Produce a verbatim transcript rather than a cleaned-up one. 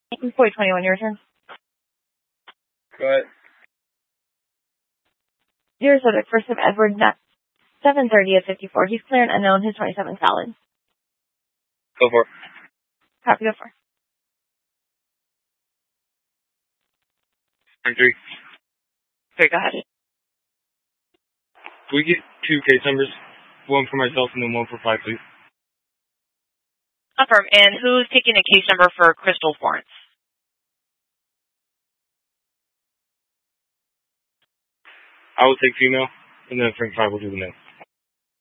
four twenty-one, your turn. Go ahead. Your subject, first of Edward, seven thirty at fifty-four. He's clear and unknown, his twenty-seven valid. Go for it. Copy, go for it. three. Okay, go ahead. Can we get two case numbers? One for myself and then one for five, please. Confirm. And who's taking a case number for Crystal Florence? I will take female, and then Frank five will do the male.